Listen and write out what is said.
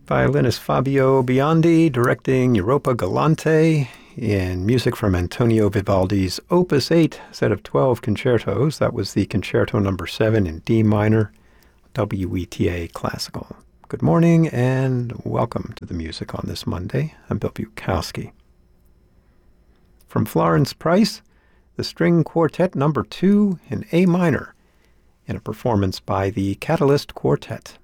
Violinist Fabio Biondi directing Europa Galante, in music from Antonio Vivaldi's Opus 8 set of 12 concertos. That was the Concerto Number 7 in D minor, WETA Classical. Good morning and welcome to the music on this Monday. I'm Bill Bukowski. From Florence Price, the String Quartet Number 2 in A minor, in a performance by the Catalyst Quartet.